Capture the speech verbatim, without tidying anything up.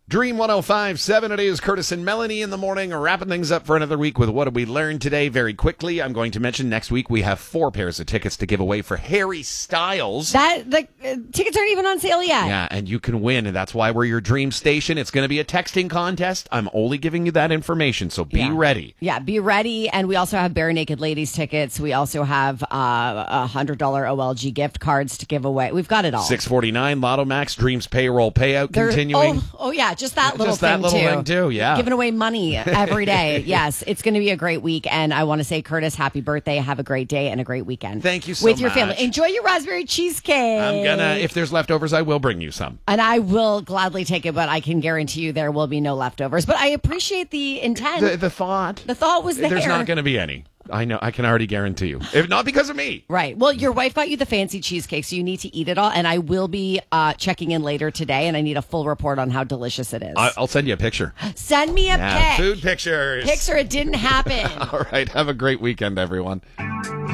Dream one oh five point seven, it is Curtis and Melanie in the morning, wrapping things up for another week with what did we learn today. Very quickly, I'm going to mention next week we have four pairs of tickets to give away for Harry Styles. That the uh, tickets aren't even on sale yet. Yeah, and you can win, and that's why we're your dream station. It's going to be a texting contest. I'm only giving you that information, so be yeah. ready. Yeah, be ready. And we also have Bare Naked Ladies tickets. We also have uh, a one hundred dollars O L G gift cards to give away. We've got it all. six forty-nine Lotto Max Dreams payroll payout There- continuing. Oh, oh, yeah, just that little Just thing. that little too. thing, too, yeah. Giving away money every day. Yes, it's going to be a great week. And I want to say, Curtis, happy birthday. Have a great day and a great weekend. Thank you so With your much. family. Enjoy your raspberry cheesecake. I'm gonna, if there's leftovers, I will bring you some. And I will gladly take it, but I can guarantee you there will be no leftovers. But I appreciate the intent. The, the thought. The thought was there. There's not going to be any. I know. I can already guarantee you. If not because of me. Right. Well, your wife got you the fancy cheesecake, so you need to eat it all. And I will be uh, checking in later today, and I need a full report on how delicious it is. I, I'll send you a picture. Send me a Yeah, pic. food pictures. Pics or it didn't happen. All right. Have a great weekend, everyone.